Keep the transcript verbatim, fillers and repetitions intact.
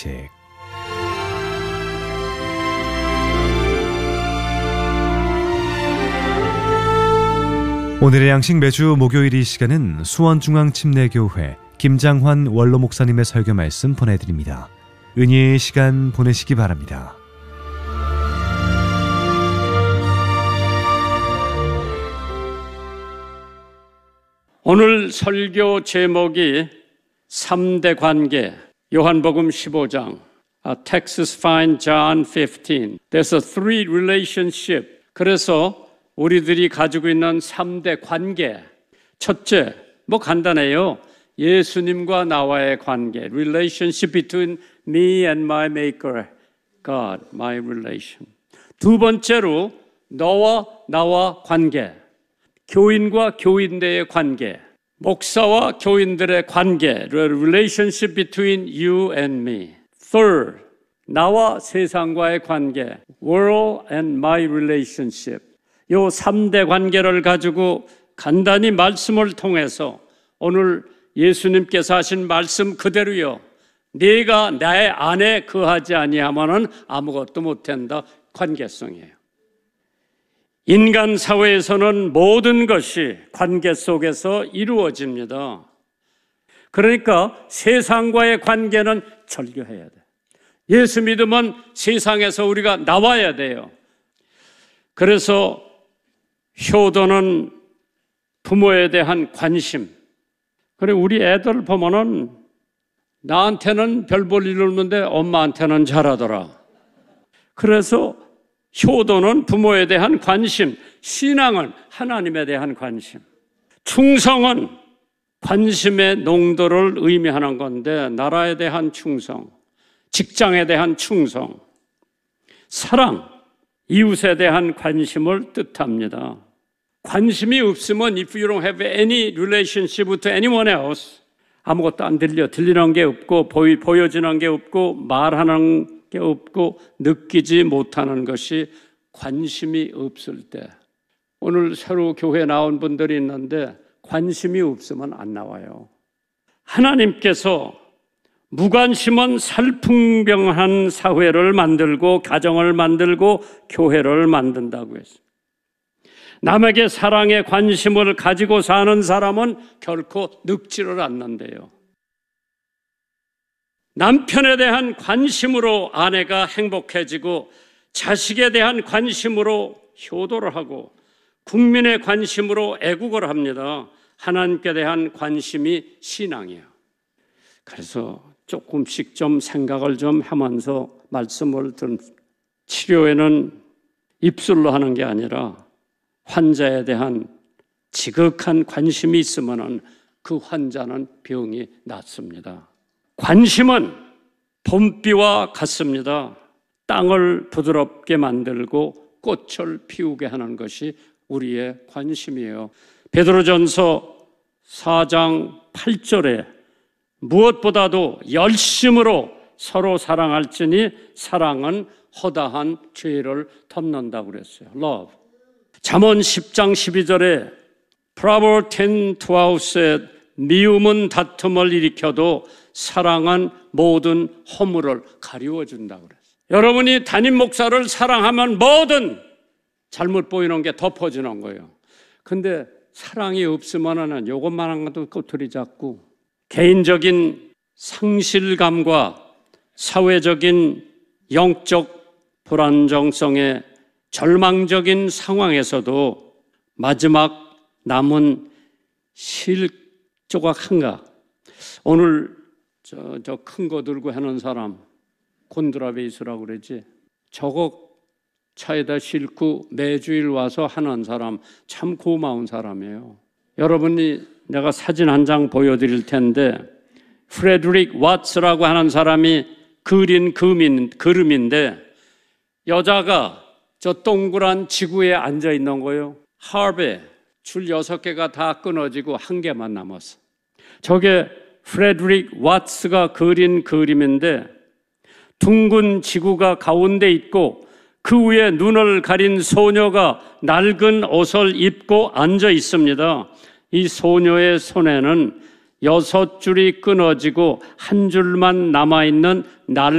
양식. 오늘의 양식 매주 목요일 이 시간은 수원중앙침례교회 김장환 원로 목사님의 설교 말씀 보내드립니다. 은혜의 시간 보내시기 바랍니다. 오늘 설교 제목이 삼 대 관계, 요한복음 십오 장, Texas Find John fifteen. There's a three relationship. 그래서 우리들이 가지고 있는 삼 대 관계. 첫째, 뭐 간단해요. 예수님과 나와의 관계. Relationship between me and my maker. God, my relation. 두 번째로, 너와 나와 관계. 교인과 교인들의 관계. 목사와 교인들의 관계. Relationship between you and me. Third, 나와 세상과의 관계. World and my relationship. 요 삼 대 관계를 가지고 간단히 말씀을 통해서 오늘 예수님께서 하신 말씀 그대로요. 네가 나의 안에 거하지 아니하면은 아무것도 못한다. 관계성이에요. 인간 사회에서는 모든 것이 관계 속에서 이루어집니다. 그러니까 세상과의 관계는 절교해야 돼. 예수 믿으면 세상에서 우리가 나와야 돼요. 그래서 효도는 부모에 대한 관심. 그래, 우리 애들 보면은 나한테는 별 볼 일 없는데 엄마한테는 잘하더라. 그래서 효도는 부모에 대한 관심, 신앙은 하나님에 대한 관심, 충성은 관심의 농도를 의미하는 건데 나라에 대한 충성, 직장에 대한 충성, 사랑, 이웃에 대한 관심을 뜻합니다. 관심이 없으면 if you don't have any relationship with anyone else 아무것도 안 들려, 들리는 게 없고 보이, 보여지는 게 없고 말하는 게 없고 느끼지 못하는 것이 관심이 없을 때. 오늘 새로 교회 나온 분들이 있는데 관심이 없으면 안 나와요. 하나님께서 무관심은 살풍병한 사회를 만들고 가정을 만들고 교회를 만든다고 했어요. 남에게 사랑에 관심을 가지고 사는 사람은 결코 늙지를 않는데요. 남편에 대한 관심으로 아내가 행복해지고 자식에 대한 관심으로 효도를 하고 국민의 관심으로 애국을 합니다. 하나님께 대한 관심이 신앙이에요. 그래서 조금씩 좀 생각을 좀 하면서 말씀을 좀 치료에는 입술로 하는 게 아니라 환자에 대한 지극한 관심이 있으면 그 환자는 병이 낫습니다. 관심은 봄비와 같습니다. 땅을 부드럽게 만들고 꽃을 피우게 하는 것이 우리의 관심이에요. 베드로전서 사 장 팔 절에 무엇보다도 열심으로 서로 사랑할지니 사랑은 허다한 죄를 덮는다고 그랬어요. Love. 잠언 십 장 십이 절에 Proverbs ten twelve에 미움은 다툼을 일으켜도 사랑은 모든 허물을 가리워준다고 그랬어요. 여러분이 담임 목사를 사랑하면 모든 잘못 보이는 게 덮어지는 거예요. 근데 사랑이 없으면은 요것만 한 것도 꼬투리 잡고 개인적인 상실감과 사회적인 영적 불안정성의 절망적인 상황에서도 마지막 남은 실 조각 한가. 오늘 저, 저 큰 거 들고 하는 사람 곤드라베이스라고 그러지. 저거 차에다 싣고 매주일 와서 하는 사람 참 고마운 사람이에요. 여러분이 내가 사진 한 장 보여드릴 텐데 프레드릭 왓츠라고 하는 사람이 그린 그림, 그림인데 여자가 저 동그란 지구에 앉아 있는 거예요. 하베 줄 여섯 개가 다 끊어지고 한 개만 남았어. 저게 프레드릭 왓츠가 그린 그림인데 둥근 지구가 가운데 있고 그 위에 눈을 가린 소녀가 낡은 옷을 입고 앉아 있습니다. 이 소녀의 손에는 여섯 줄이 끊어지고 한 줄만 남아있는 낡은